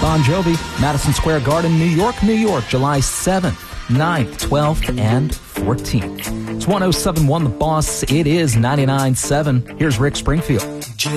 Bon Jovi, Madison Square Garden, New York, July 7th, 9th, 12th, and 14th. It's 107.1 The Boss. It is 99.7. Here's Rick Springfield.